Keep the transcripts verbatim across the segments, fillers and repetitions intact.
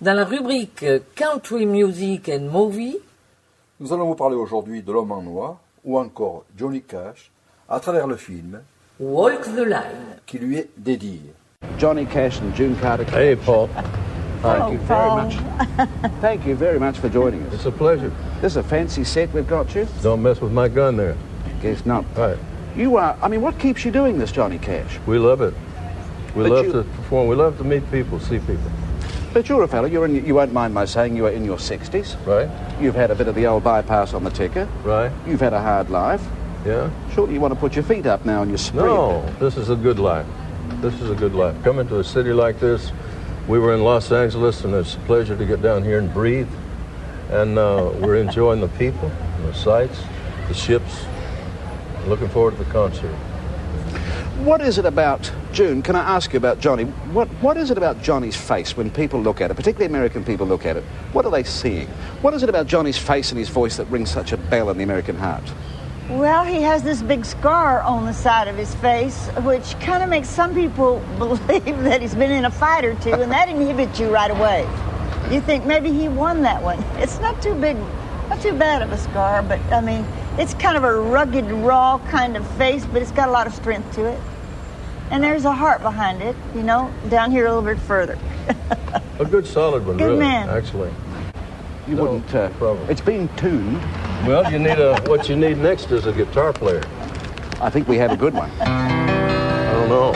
Dans la rubrique Country Music and Movie, nous allons vous parler aujourd'hui de L'Homme en Noir ou encore Johnny Cash à travers le film Walk the Line, qui lui est dédié. Johnny Cash and June Carter. Hey, Paul. Thank Hello, you very Paul. much. Thank you very much for joining us. It's a pleasure. This is a fancy set we've got you. Don't mess with my gun there. Guess not. Right. You are, I mean, what keeps you doing this, Johnny Cash? We love it. We But love you- to perform. We love to meet people, see people. But you're a fellow, you're in, you won't mind my saying you are in your sixties. Right? You've had a bit of the old bypass on the ticker. Right? You've had a hard life. Yeah? Surely you want to put your feet up now and you're spree. No, this is a good life. This is a good life. Coming to a city like this, we were in Los Angeles, and it's a pleasure to get down here and breathe. And uh, we're enjoying the people, the sights, the ships. Looking forward to the concert. What is it about, June, can I ask you about Johnny? What, what is it about Johnny's face when people look at it, particularly American people look at it? What are they seeing? What is it about Johnny's face and his voice that rings such a bell in the American heart? Well, he has this big scar on the side of his face, which kind of makes some people believe that he's been in a fight or two, and that inhibits you right away. You think maybe he won that one. It's not too big, not too bad of a scar, but I mean, it's kind of a rugged, raw kind of face, but it's got a lot of strength to it. And there's a heart behind it, you know, down here a little bit further. A good solid one, Good really, man. actually. You No wouldn't, uh, problem. it's been tuned. Well, you need a, what you need next is a guitar player. I think we have a good one. I don't know.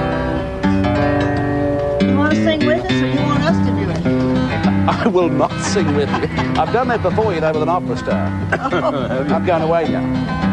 You want to sing with us, or you want us to do it? I will not sing with you. I've done that before, you know, with an opera star. I'm going away now.